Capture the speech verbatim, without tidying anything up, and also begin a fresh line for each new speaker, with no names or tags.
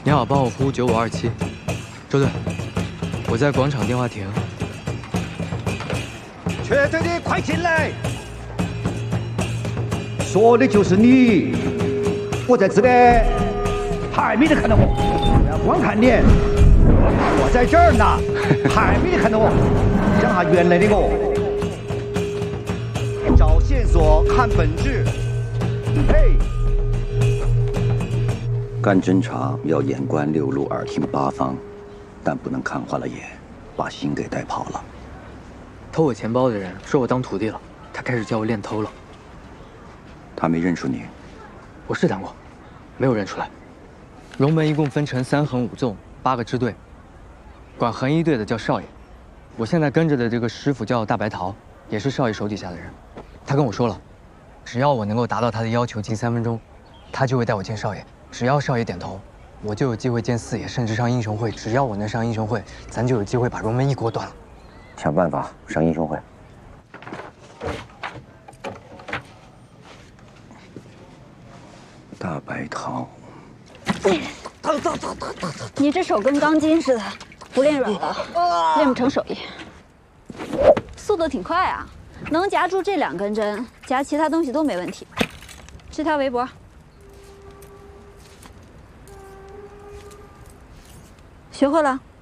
你好，帮我呼九五二七，周队，我在广场电话亭。
瘸腿的，快进来！说的就是你，我在这边还没得看到我，不要光看脸，我在这儿呢，还没得看到我，讲下原来的我，找线索看本质，嘿。
干侦查要眼观六路，耳听八方，但不能看花了眼，把心给带跑了。
偷我钱包的人收我当徒弟了，他开始教我练偷了。
他没认出你，
我试探过，没有认出来。龙门一共分成三横五纵八个支队，管横一队的叫少爷。我现在跟着的这个师傅叫大白桃，也是少爷手底下的人。他跟我说了，只要我能够达到他的要求，近三分钟，他就会带我见少爷。 只要少爷点头，我就有机会见四爷，甚至上英雄会。只要我能上英雄会，咱就有机会把龙门一锅端了。
想办法上英雄会。大白桃，
疼疼疼疼疼！你这手跟钢筋似的，不练软的，练不成手艺。速度挺快啊，能夹住这两根针，夹其他东西都没问题。这条围脖。 学会了。